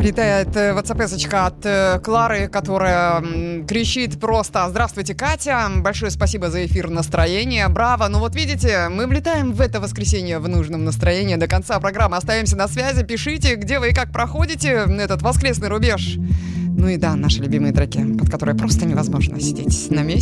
Прилетает WhatsApp-эсочка от Клары, которая кричит просто: «Здравствуйте, Катя, большое спасибо за эфир, настроение, браво». Ну вот видите, мы влетаем в это воскресенье в нужном настроении. До конца программы остаемся на связи, пишите, где вы и как проходите этот воскресный рубеж. Ну и да, наши любимые треки, под которые просто невозможно сидеть на месте.